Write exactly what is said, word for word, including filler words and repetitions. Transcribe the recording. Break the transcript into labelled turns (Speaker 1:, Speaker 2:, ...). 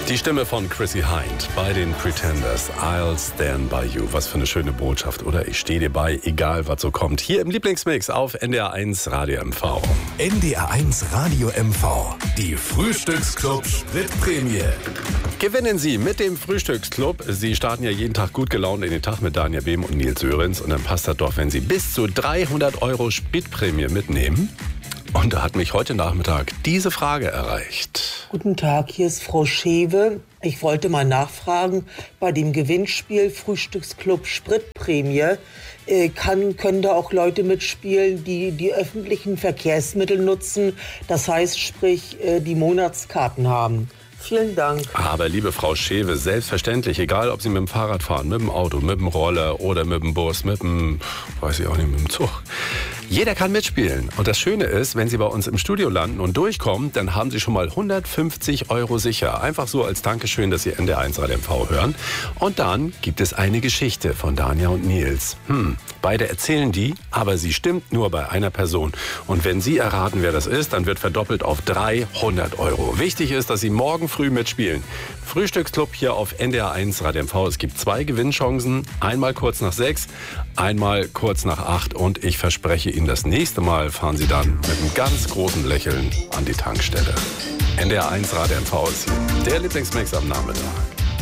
Speaker 1: Die Stimme von Chrissy Hind bei den Pretenders. I'll stand by you. Was für eine schöne Botschaft, oder? Ich stehe dir bei, egal was so kommt. Hier im Lieblingsmix auf N D R eins Radio M V.
Speaker 2: N D R eins Radio M V. Die Frühstücksclub Spritprämie.
Speaker 1: Gewinnen Sie mit dem Frühstücksclub. Sie starten ja jeden Tag gut gelaunt in den Tag mit Daniel Behm und Nils Sörenz. Und dann passt das doch, wenn Sie bis zu dreihundert Euro Spritprämie mitnehmen. Und da hat mich heute Nachmittag diese Frage erreicht.
Speaker 3: Guten Tag, hier ist Frau Schewe. Ich wollte mal nachfragen, bei dem Gewinnspiel Frühstücksclub Spritprämie, äh, kann, können da auch Leute mitspielen, die die öffentlichen Verkehrsmittel nutzen, das heißt, sprich, äh, die Monatskarten haben. Vielen Dank.
Speaker 1: Aber liebe Frau Schewe, selbstverständlich, egal ob Sie mit dem Fahrrad fahren, mit dem Auto, mit dem Roller oder mit dem Bus, mit dem, weiß ich auch nicht, mit dem Zug. Jeder kann mitspielen. Und das Schöne ist, wenn Sie bei uns im Studio landen und durchkommen, dann haben Sie schon mal hundertfünfzig Euro sicher. Einfach so als Dankeschön, dass Sie N D R eins Radio M V hören. Und dann gibt es eine Geschichte von Dania und Nils. Hm, beide erzählen die, aber sie stimmt nur bei einer Person. Und wenn Sie erraten, wer das ist, dann wird verdoppelt auf dreihundert Euro. Wichtig ist, dass Sie morgen früh mitspielen. Frühstücksclub hier auf N D R eins Radio M V. Es gibt zwei Gewinnchancen. Einmal kurz nach sechs, einmal kurz nach acht. Und ich verspreche Ihnen, das nächste Mal fahren Sie dann mit einem ganz großen Lächeln an die Tankstelle. N D R eins Radio M V ist hier der Lieblingsmix am Nachmittag.